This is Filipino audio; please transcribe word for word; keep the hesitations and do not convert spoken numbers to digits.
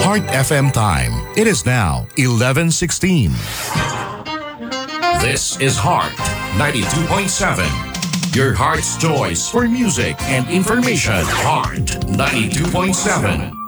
Heart F M time. It is now eleven sixteen. This is Heart ninety-two point seven. Your heart's choice for music and information. Heart ninety-two point seven.